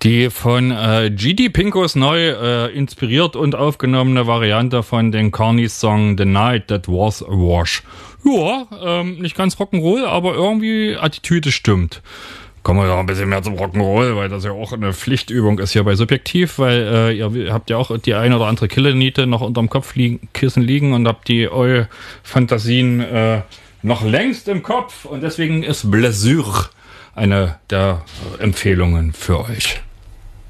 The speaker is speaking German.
Die von GD Pinkos neu inspiriert und aufgenommene Variante von den Carnies Song The Night That Was a Wash. Ja, nicht ganz Rock'n'Roll, aber irgendwie Attitüde stimmt. Kommen wir doch ein bisschen mehr zum Rock'n'Roll, weil das ja auch eine Pflichtübung ist hier bei Subjektiv, weil ihr habt ja auch die eine oder andere Killerniete noch unterm Kopfkissen liegen und habt die eure Fantasien noch längst im Kopf und deswegen ist Blessure eine der Empfehlungen für euch.